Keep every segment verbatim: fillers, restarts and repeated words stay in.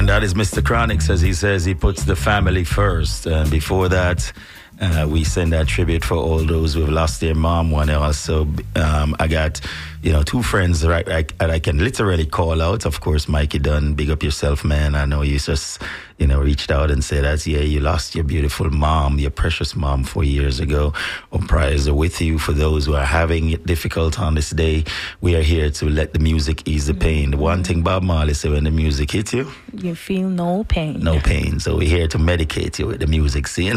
And that is Mister Chronic, as he says he puts the family first. And before that, uh, we send that tribute for all those who have lost their mom. One also, um, I got, you know, two friends right, I, that I can literally call out. Of course, Mikey Dunn, big up yourself, man. I know you just, you know, reached out and said that, yeah, you lost your beautiful mom, your precious mom four years ago. Our prayers are with you. For those who are having it difficult on this day, we are here to let the music ease the pain. The one thing Bob Marley said, when the music hits you, you feel no pain. No pain. So we're here to medicate you with the music, seeing?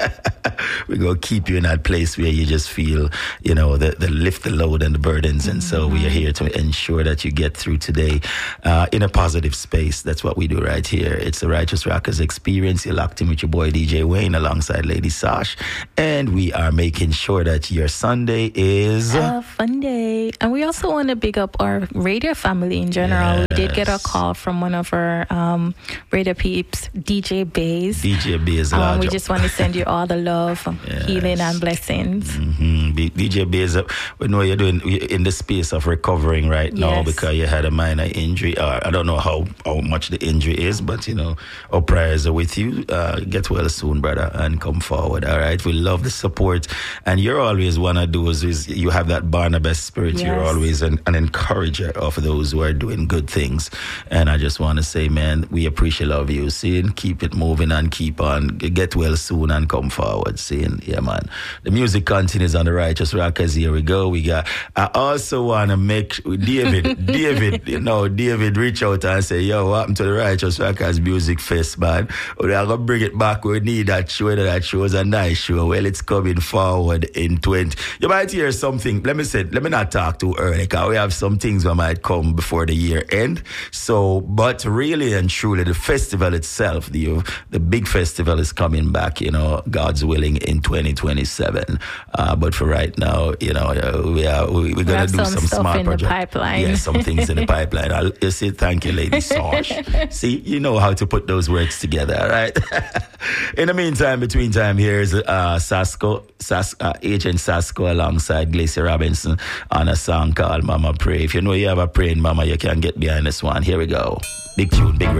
We're going to keep you in that place where you just feel, you know, the, the lift the load and the burdens. And mm-hmm. so we are here to ensure that you get through today uh, in a positive space. That's what we do right here. It's the Righteous Rockers Experience. You're locked in with your boy D J Wayne alongside Lady Sash. And we are making sure that your Sunday is a fun day. And we also want to big up our radio family in general. Yes. We did get a call from one of our um, radio peeps, D J Bays. D J Bays. Um, we just want to send you all the love, yes. healing, and blessings. Mm-hmm. D J Bays, we know you're doing in the space of recovering right yes. now because you had a minor injury. Uh, I don't know how, how much the injury is, but, you know, our prayers are with you. Uh, get well soon, brother, and come forward, all right? We love the support. And you're always one of those, is you have that Barnabas spirit. Yes. You're always an, an encourager of those who are doing good things. And I just want to say, man, we appreciate love you. Seeing, keep it moving and keep on. Get well soon and come forward. Seeing, yeah, man. The music continues on the Righteous Rockers. Here we go. We got, I also want to make David, David, you know, David reach out and say, yo, what happened to the Righteous Rockers Music Fest, man? We're going to bring it back. We need that show. That show is a nice show. Well, it's coming forward in twenty. You might hear something. Let me say, let me not talk too early, because we have some things that might come before the year end. So, but really and truly, the festival itself, the the big festival is coming back, you know, God's willing, in twenty twenty-seven. Uh, but for right now, you know, uh, we are we, we're gonna do some, some smart in project. The pipeline. Yeah, some things in the pipeline. I'll you say thank you, Lady Sash. See, you know how to put those words together, all right? In the meantime, between time, here's uh, Sasko, Sas, uh, Agent Sasko alongside Glacier Robinson on a song called Mama Pray. If you know you have a praying mama, you can get behind this one. Here we go. Big tune, big